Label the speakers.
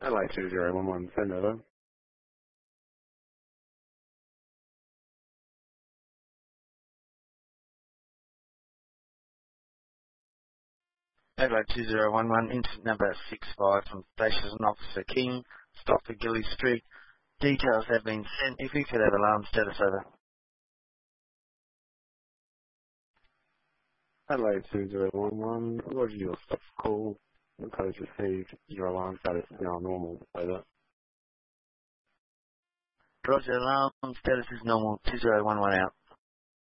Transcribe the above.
Speaker 1: Adelaide 2011, send over.
Speaker 2: Adelaide 2011, incident number 65 from Station Officer King, Stockford Gilly Street. Details have been sent. If you could have alarm status over.
Speaker 1: Adelaide 2011, Roger, your stop call. The code received. Your alarm status is now normal. Over.
Speaker 2: Roger, alarm status is normal. 2011 out.